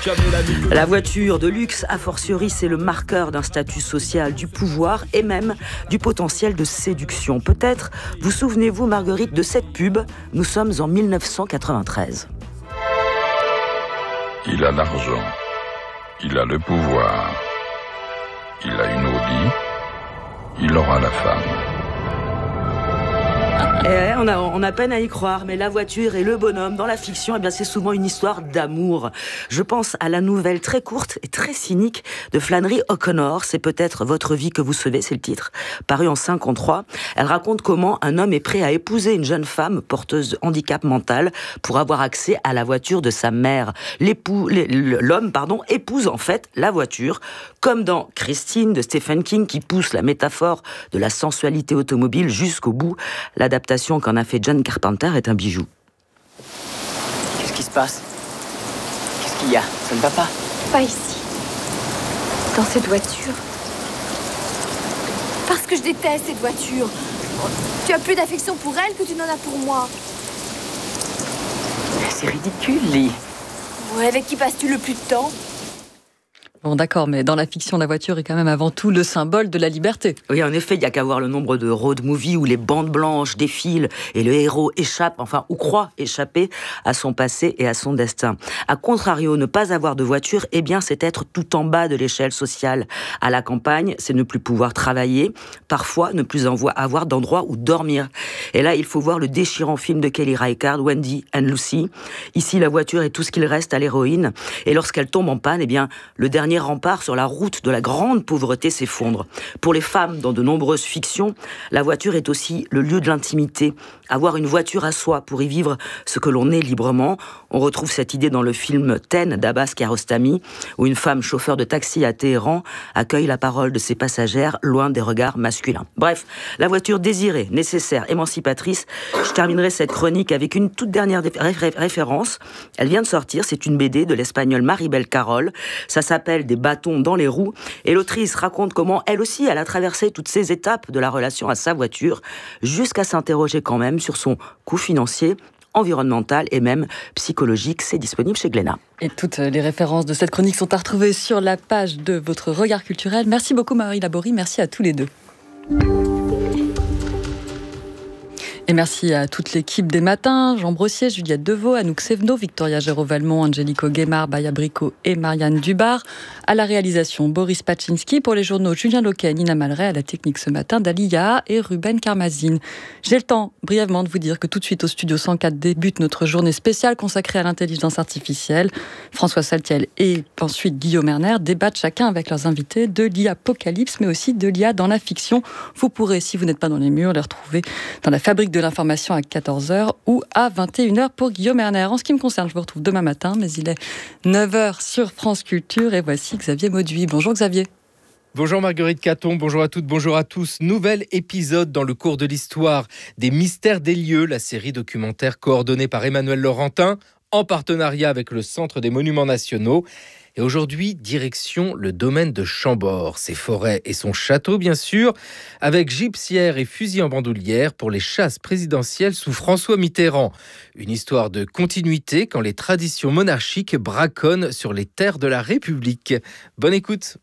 La voiture de luxe, a fortiori, c'est le marqueur d'un statut social, du pouvoir et même du potentiel de séduction. Peut-être vous souvenez-vous, Marguerite, de cette pub. Nous sommes en 1993. Il a l'argent, il a le pouvoir, il a une Audi, il aura la femme. On a peine à y croire, mais la voiture et le bonhomme dans la fiction, c'est souvent une histoire d'amour. Je pense à la nouvelle très courte et très cynique de Flannery O'Connor. C'est peut-être votre vie que vous sauvez, c'est le titre, paru en 1953. Elle raconte comment un homme est prêt à épouser une jeune femme porteuse de handicap mental pour avoir accès à la voiture de sa mère. L'homme épouse en fait la voiture, comme dans Christine de Stephen King, qui pousse la métaphore de la sensualité automobile jusqu'au bout. L'adaptation qu'en a fait John Carpenter est un bijou. Qu'est-ce qui se passe? Qu'est-ce qu'il y a? Ça ne va pas? Pas ici. Dans cette voiture. Parce que je déteste cette voiture. Tu as plus d'affection pour elle que tu n'en as pour moi. C'est ridicule, Lee. Ouais, avec qui passes-tu le plus de temps? Bon, d'accord, mais dans la fiction, la voiture est quand même avant tout le symbole de la liberté. Oui, en effet, il n'y a qu'à voir le nombre de road movies où les bandes blanches défilent et le héros échappe, ou croit échapper à son passé et à son destin. A contrario, ne pas avoir de voiture, c'est être tout en bas de l'échelle sociale. À la campagne, c'est ne plus pouvoir travailler, parfois ne plus avoir d'endroit où dormir. Et là, il faut voir le déchirant film de Kelly Reichardt, Wendy and Lucy. Ici, la voiture est tout ce qu'il reste à l'héroïne. Et lorsqu'elle tombe en panne, le dernier rempart sur la route de la grande pauvreté s'effondre. Pour les femmes, dans de nombreuses fictions, la voiture est aussi le lieu de l'intimité. Avoir une voiture à soi pour y vivre ce que l'on est librement. On retrouve cette idée dans le film Ten d'Abbas Kiarostami, où une femme chauffeur de taxi à Téhéran accueille la parole de ses passagères loin des regards masculins. Bref, la voiture désirée, nécessaire, émancipatrice. Je terminerai cette chronique avec une toute dernière référence. Elle vient de sortir, c'est une BD de l'espagnole Maribel Carol. Ça s'appelle Des bâtons dans les roues. Et l'autrice raconte comment elle aussi, elle a traversé toutes ces étapes de la relation à sa voiture, jusqu'à s'interroger quand même sur son coût financier, environnemental et même psychologique. C'est disponible chez Glénat. Et toutes les références de cette chronique sont à retrouver sur la page de votre regard culturel. Merci beaucoup Marie Laborie, merci à tous les deux. Et merci à toute l'équipe des matins, Jean Brossier, Juliette Deveau, Anouk Sévenot, Victoria Géraud-Valmont, Angélico Guémard, Baya Bricot et Marianne Dubar. À la réalisation, Boris Pachinski. Pour les journaux, Julien Loquet, Nina Malray. À la technique ce matin, Dalia et Ruben Karmazine. J'ai le temps, brièvement, de vous dire que tout de suite au Studio 104 débute notre journée spéciale consacrée à l'intelligence artificielle. François Saltiel et ensuite Guillaume Erner débattent chacun avec leurs invités de l'IA-apocalypse, mais aussi de l'IA dans la fiction. Vous pourrez, si vous n'êtes pas dans les murs, les retrouver dans la fabrique de l'information à 14h ou à 21h pour Guillaume Erner. En ce qui me concerne, je vous retrouve demain matin, mais il est 9h sur France Culture et voici Xavier Mauduit. Bonjour Xavier. Bonjour Marguerite Caton, bonjour à toutes, bonjour à tous. Nouvel épisode dans le cours de l'histoire des Mystères des lieux, la série documentaire coordonnée par Emmanuel Laurentin en partenariat avec le Centre des Monuments Nationaux. Et aujourd'hui, direction le domaine de Chambord, ses forêts et son château bien sûr, avec gibecières et fusils en bandoulière pour les chasses présidentielles sous François Mitterrand. Une histoire de continuité quand les traditions monarchiques braconnent sur les terres de la République. Bonne écoute.